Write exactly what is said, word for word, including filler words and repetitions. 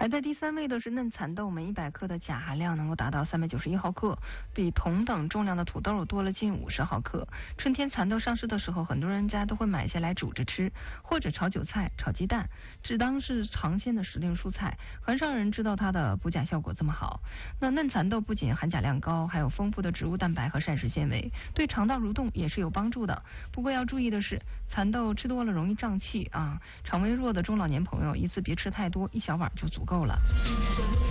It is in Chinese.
排在第三位的是嫩蚕豆，每一百克的钾含量能够达到三百九十一毫克，比同等重量的土豆多了近五十毫克。春天蚕豆上市的时候，很多人家都会买下来煮着吃，或者炒韭菜、炒鸡蛋，只当是尝鲜的时令蔬菜。很少人知道它的补钾效果这么好。那嫩蚕豆不仅含钾量高，还有丰富的植物蛋白和膳食纤维，对肠道蠕动也是有帮助的。不过要注意的是，蚕豆吃多了容易胀气啊，肠胃弱的中老年朋友一次别吃太多，一小碗就足够了。